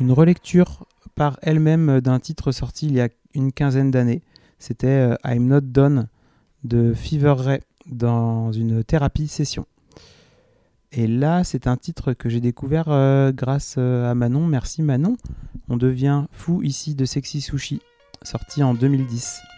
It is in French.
une relecture par elle-même d'un titre sorti il y a une quinzaine d'années. C'était I'm Not Done de Fever Ray dans une thérapie session. Et là, c'est un titre que j'ai découvert grâce à Manon. Merci Manon. On devient fou ici de Sexy Sushi, sorti en 2010.